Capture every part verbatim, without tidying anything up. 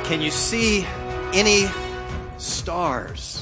Can you see any stars?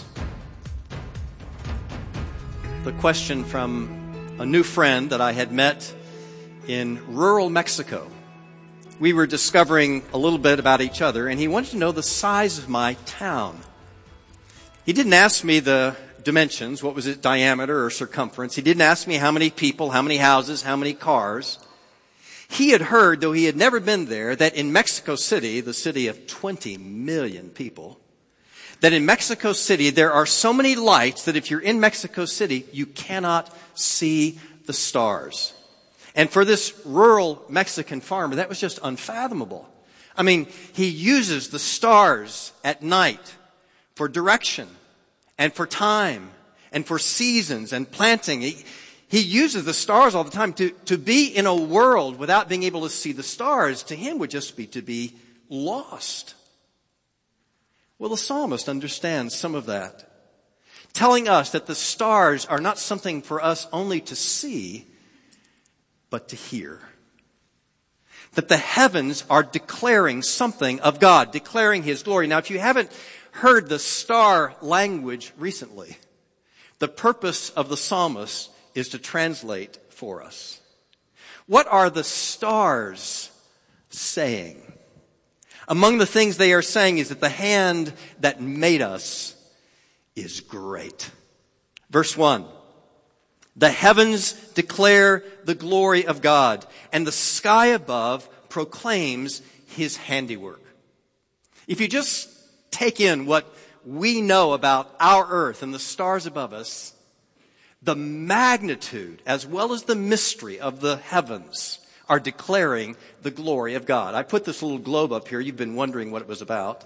The question from a new friend that I had met in rural Mexico. We were discovering a little bit about each other, and he wanted to know the size of my town. He didn't ask me the dimensions, what was its diameter or circumference. He didn't ask me how many people, how many houses, how many cars. He had heard, though he had never been there, that in Mexico City, the city of twenty million people, that in Mexico City there are so many lights that if you're in Mexico City, you cannot see the stars. And for this rural Mexican farmer, that was just unfathomable. I mean, he uses the stars at night for direction and for time and for seasons and planting. He, he uses the stars all the time. To, to be in a world without being able to see the stars, to him would just be to be lost. Well, the psalmist understands some of that, telling us that the stars are not something for us only to see, but to hear. That the heavens are declaring something of God, declaring His glory. Now, if you haven't heard the star language recently, the purpose of the psalmist is to translate for us. What are the stars saying? Among the things they are saying is that the hand that made us is great. Verse one, the heavens declare the glory of God, and the sky above proclaims His handiwork. If you just take in what we know about our earth and the stars above us, the magnitude as well as the mystery of the heavens are declaring the glory of God. I put this little globe up here. You've been wondering what it was about.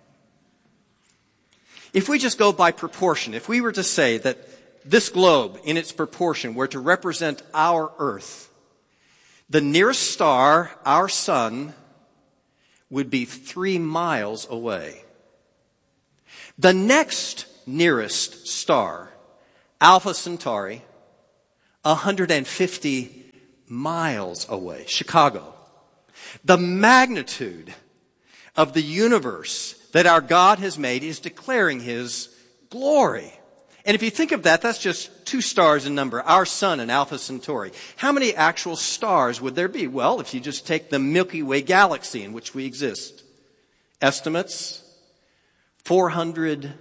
If we just go by proportion, if we were to say that this globe in its proportion were to represent our earth, the nearest star, our sun, would be three miles away. The next nearest star, Alpha Centauri, one hundred fifty miles away, Chicago. The magnitude of the universe that our God has made is declaring His glory. And if you think of that, that's just two stars in number, our sun and Alpha Centauri. How many actual stars would there be? Well, if you just take the Milky Way galaxy in which we exist, estimates, four hundred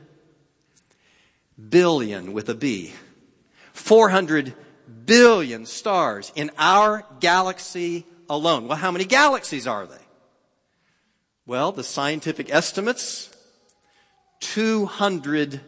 billion with a B. four hundred billion stars in our galaxy alone. Well, how many galaxies are they? Well, the scientific estimates, two hundred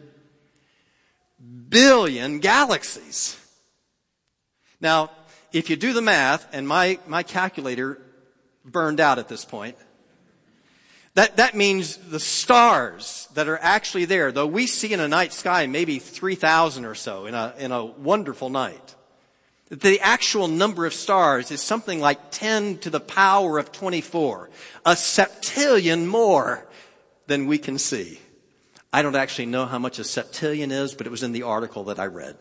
billion galaxies. Now, if you do the math, and my, my calculator burned out at this point, that, that means the stars that are actually there, though we see in a night sky maybe three thousand or so in a, in a wonderful night, the actual number of stars is something like ten to the power of twenty-four, a septillion more than we can see. I don't actually know how much a septillion is, but it was in the article that I read.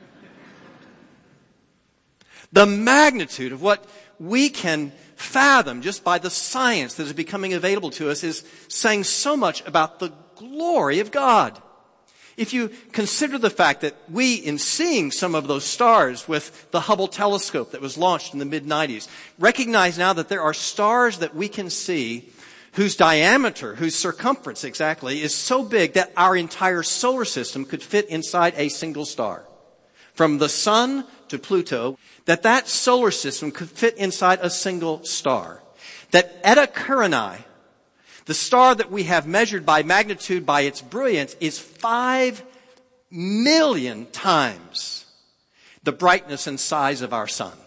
The magnitude of what we can fathom just by the science that is becoming available to us is saying so much about the glory of God. If you consider the fact that we, in seeing some of those stars with the Hubble telescope that was launched in the mid nineties, recognize now that there are stars that we can see whose diameter, whose circumference exactly, is so big that our entire solar system could fit inside a single star. From the sun to Pluto, that that solar system could fit inside a single star. That Eta Carinae, the star that we have measured by magnitude by its brilliance, is five million times the brightness and size of our sun.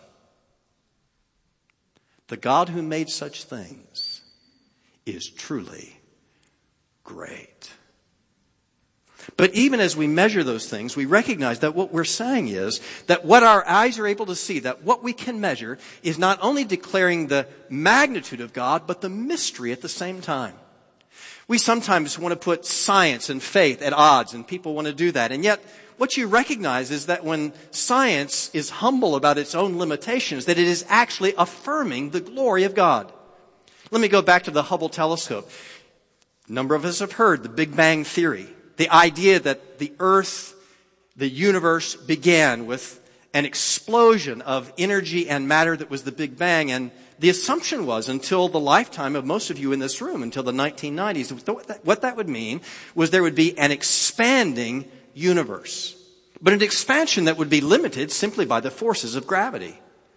The God who made such things is truly great. But even as we measure those things, we recognize that what we're saying is that what our eyes are able to see, that what we can measure is not only declaring the magnitude of God, but the mystery at the same time. We sometimes want to put science and faith at odds, and people want to do that. And yet, what you recognize is that when science is humble about its own limitations, that it is actually affirming the glory of God. Let me go back to the Hubble telescope. A number of us have heard the Big Bang Theory, the idea that the earth, the universe began with an explosion of energy and matter that was the Big Bang. And the assumption was, until the lifetime of most of you in this room, until the nineteen nineties, what that would mean was there would be an expanding universe. But an expansion that would be limited simply by the forces of gravity.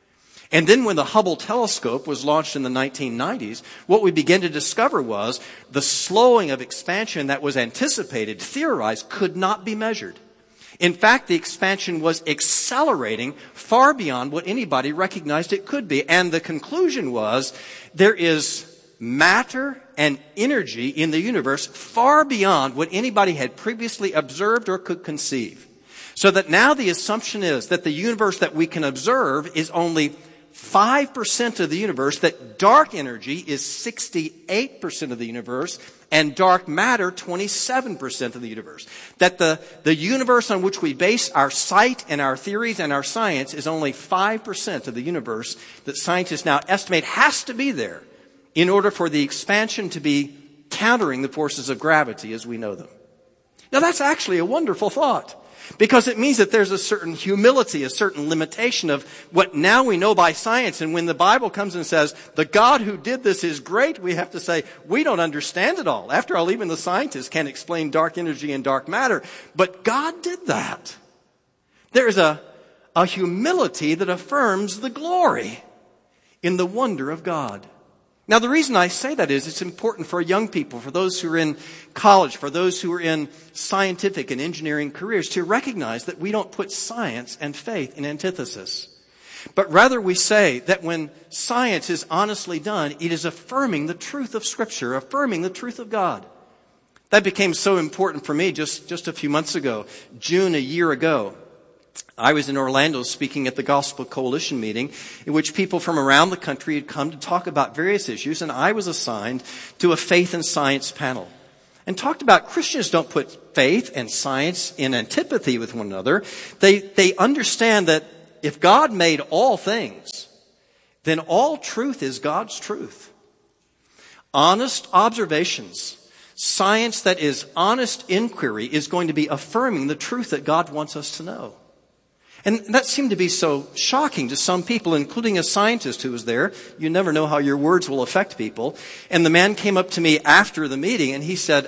And then when the Hubble telescope was launched in the nineteen nineties, what we began to discover was the slowing of expansion that was anticipated, theorized, could not be measured. In fact, the expansion was accelerating far beyond what anybody recognized it could be. And the conclusion was there is matter and energy in the universe far beyond what anybody had previously observed or could conceive. So that now the assumption is that the universe that we can observe is only five percent of the universe, that dark energy is sixty-eight percent of the universe, and dark matter twenty-seven percent of the universe. That the, the universe on which we base our sight and our theories and our science is only five percent of the universe that scientists now estimate has to be there in order for the expansion to be countering the forces of gravity as we know them. Now that's actually a wonderful thought. Because it means that there's a certain humility, a certain limitation of what now we know by science. And when the Bible comes and says, the God who did this is great, we have to say, we don't understand it all. After all, even the scientists can't explain dark energy and dark matter. But God did that. There is a, a humility that affirms the glory in the wonder of God. Now, the reason I say that is it's important for young people, for those who are in college, for those who are in scientific and engineering careers, to recognize that we don't put science and faith in antithesis. But rather we say that when science is honestly done, it is affirming the truth of Scripture, affirming the truth of God. That became so important for me just, just a few months ago, June a year ago. I was in Orlando speaking at the Gospel Coalition meeting in which people from around the country had come to talk about various issues, and I was assigned to a faith and science panel and talked about Christians don't put faith and science in antipathy with one another. They, they understand that if God made all things, then all truth is God's truth. Honest observations, science that is honest inquiry is going to be affirming the truth that God wants us to know. And that seemed to be so shocking to some people, including a scientist who was there. You never know how your words will affect people. And the man came up to me after the meeting and he said,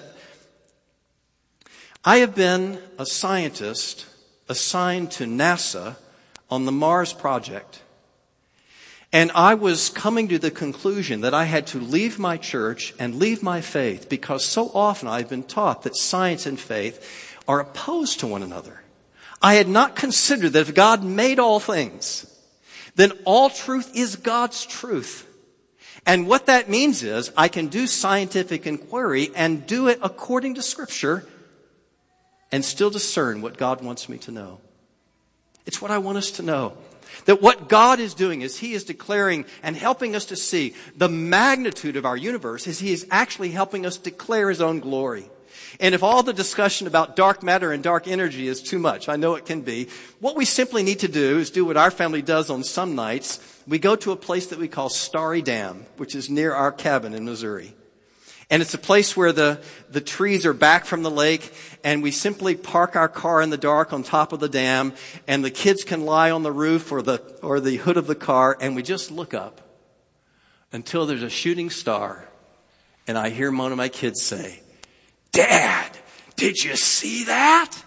I have been a scientist assigned to NASA on the Mars project. And I was coming to the conclusion that I had to leave my church and leave my faith because so often I've been taught that science and faith are opposed to one another. I had not considered that if God made all things, then all truth is God's truth. And what that means is I can do scientific inquiry and do it according to Scripture and still discern what God wants me to know. It's what I want us to know. That what God is doing is He is declaring and helping us to see the magnitude of our universe as He is actually helping us declare His own glory. And if all the discussion about dark matter and dark energy is too much, I know it can be, what we simply need to do is do what our family does on some nights. We go to a place that we call Starry Dam, which is near our cabin in Missouri. And it's a place where the, the trees are back from the lake, and we simply park our car in the dark on top of the dam, and the kids can lie on the roof or the, or the hood of the car, and we just look up until there's a shooting star. And I hear one of my kids say, Dad, did you see that?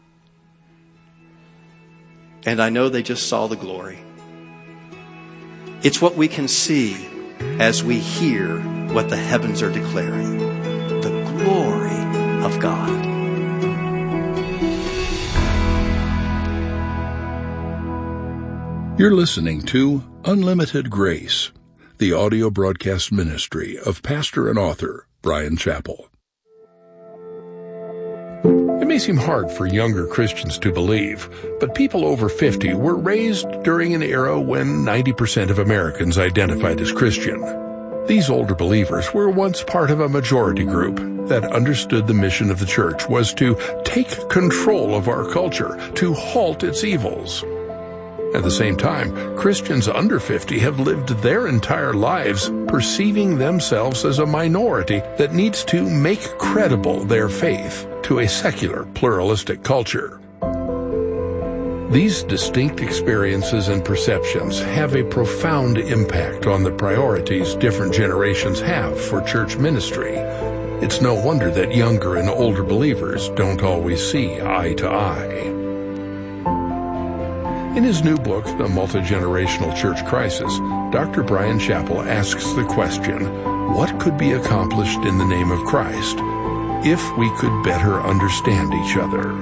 And I know they just saw the glory. It's what we can see as we hear what the heavens are declaring. The glory of God. You're listening to Unlimited Grace, the audio broadcast ministry of pastor and author Bryan Chapell. It may seem hard for younger Christians to believe, but people over fifty were raised during an era when ninety percent of Americans identified as Christian. These older believers were once part of a majority group that understood the mission of the church was to take control of our culture, to halt its evils. At the same time, Christians under fifty have lived their entire lives perceiving themselves as a minority that needs to make credible their faith to a secular, pluralistic culture. These distinct experiences and perceptions have a profound impact on the priorities different generations have for church ministry. It's no wonder that younger and older believers don't always see eye to eye. In his new book, The Multi-Generational Church Crisis, Doctor Bryan Chapell asks the question, what could be accomplished in the name of Christ if we could better understand each other?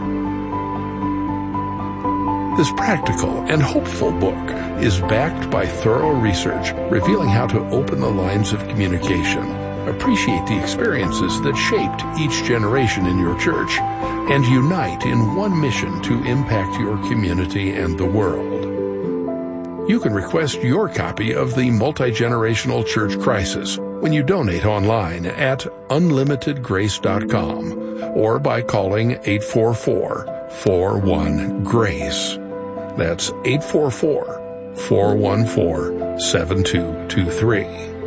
This practical and hopeful book is backed by thorough research revealing how to open the lines of communication, appreciate the experiences that shaped each generation in your church, and unite in one mission to impact your community and the world. You can request your copy of The Multi-Generational Church Crisis when you donate online at unlimited grace dot com or by calling eight four four, four one, GRACE. That's eight four four, four one four, seven two two three.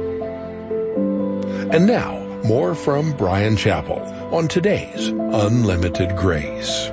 And now, more from Bryan Chapell on today's Unlimited Grace.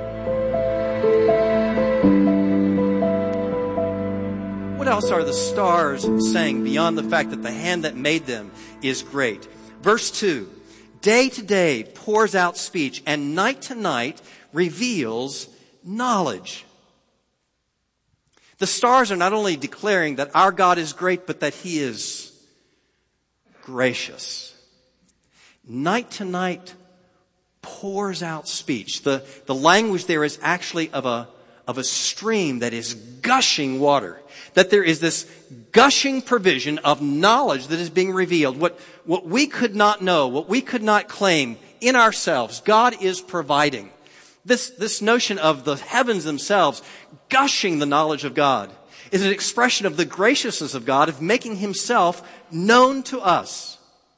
What else are the stars saying beyond the fact that the hand that made them is great? Verse two, day to day pours out speech, and night to night reveals knowledge. The stars are not only declaring that our God is great, but that He is gracious. Night to night pours out speech. The, the language there is actually of a, of a stream that is gushing water. That there is this gushing provision of knowledge that is being revealed. What, what we could not know, what we could not claim in ourselves, God is providing. This, this notion of the heavens themselves gushing the knowledge of God is an expression of the graciousness of God, of making Himself known to us.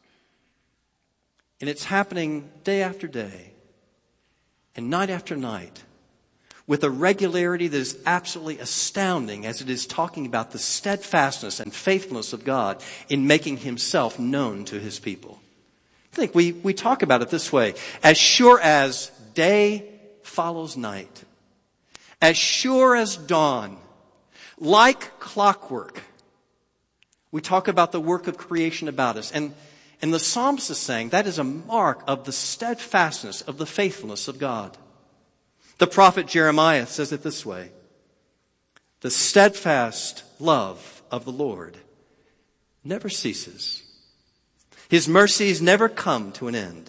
And it's happening day after day and night after night with a regularity that is absolutely astounding, as it is talking about the steadfastness and faithfulness of God in making Himself known to His people. I think we, we talk about it this way. As sure as day follows night, as sure as dawn, like clockwork, we talk about the work of creation about us. And, and the psalmist is saying that is a mark of the steadfastness, of the faithfulness of God. The prophet Jeremiah says it this way: the steadfast love of the Lord never ceases. His mercies never come to an end.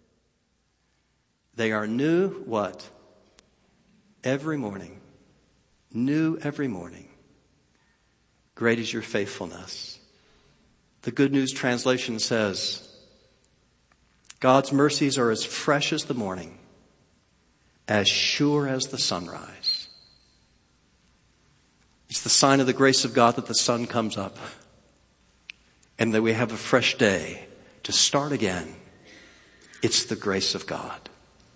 They are new, what? Every morning. New every morning. Great is your faithfulness. The Good News Translation says, God's mercies are as fresh as the morning, as sure as the sunrise. It's the sign of the grace of God that the sun comes up and that we have a fresh day to start again. It's the grace of God.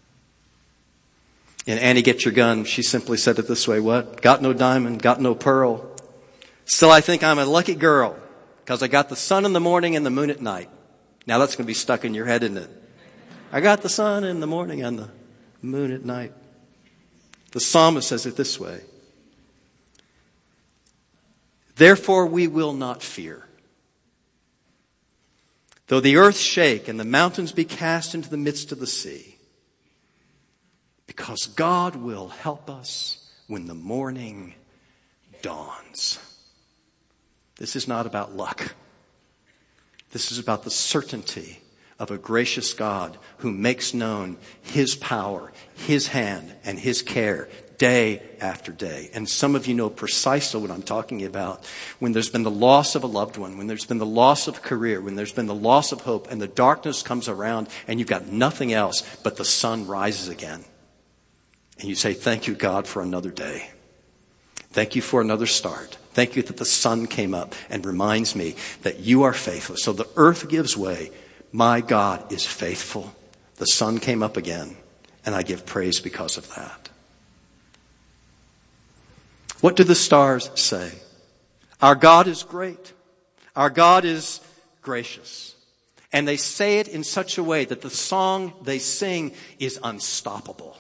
In Annie Get Your Gun, she simply said it this way: what? Got no diamond, got no pearl. Still, I think I'm a lucky girl because I got the sun in the morning and the moon at night. Now that's going to be stuck in your head, isn't it? I got the sun in the morning and the moon at night. The psalmist says it this way: therefore we will not fear, though the earth shake and the mountains be cast into the midst of the sea, because God will help us when the morning dawns. This is not about luck. This is about the certainty of a gracious God who makes known His power, His hand, and His care day after day. And some of you know precisely what I'm talking about. When there's been the loss of a loved one, when there's been the loss of a career, when there's been the loss of hope, and the darkness comes around and you've got nothing else but the sun rises again. And you say, thank you, God, for another day. Thank you for another start. Thank you that the sun came up and reminds me that you are faithful. So the earth gives way. My God is faithful. The sun came up again, and I give praise because of that. What do the stars say? Our God is great. Our God is gracious. And they say it in such a way that the song they sing is unstoppable.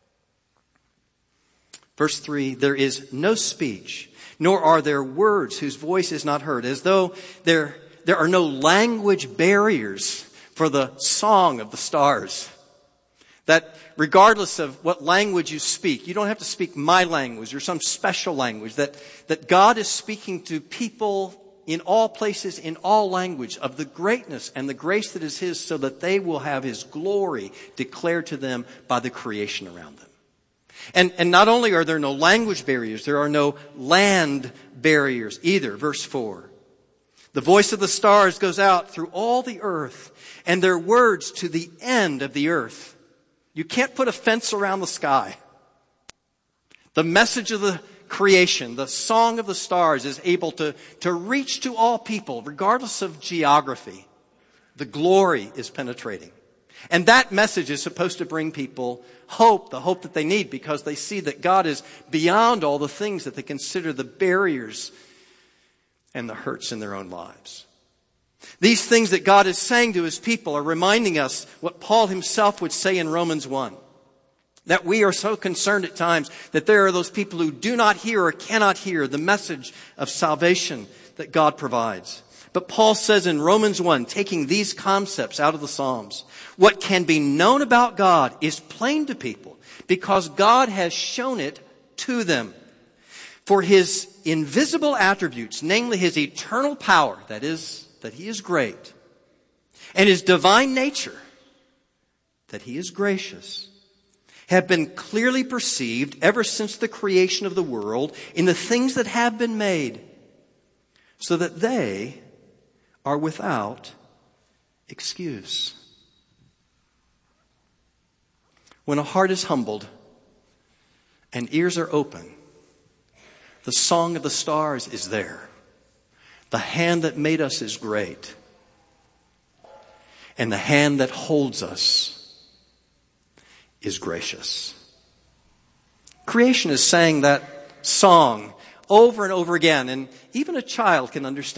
Verse three, there is no speech, nor are there words whose voice is not heard, as though there, there are no language barriers for the song of the stars. That regardless of what language you speak, you don't have to speak my language or some special language, that, that God is speaking to people in all places, in all language, of the greatness and the grace that is His, so that they will have His glory declared to them by the creation around them. And, and not only are there no language barriers, there are no land barriers either. Verse four. The voice of the stars goes out through all the earth, and their words to the end of the earth. You can't put a fence around the sky. The message of the creation, the song of the stars, is able to, to reach to all people, regardless of geography. The glory is penetrating. And that message is supposed to bring people hope, the hope that they need, because they see that God is beyond all the things that they consider the barriers and the hurts in their own lives. These things that God is saying to His people are reminding us what Paul himself would say in Romans one. That we are so concerned at times that there are those people who do not hear or cannot hear the message of salvation that God provides. But Paul says in Romans one, taking these concepts out of the Psalms, what can be known about God is plain to people because God has shown it to them. For His invisible attributes, namely His eternal power, that is, that He is great, and His divine nature, that He is gracious, have been clearly perceived ever since the creation of the world in the things that have been made, so that they are without excuse. When a heart is humbled and ears are open, the song of the stars is there. The hand that made us is great. And the hand that holds us is gracious. Creation is saying that song over and over again, and even a child can understand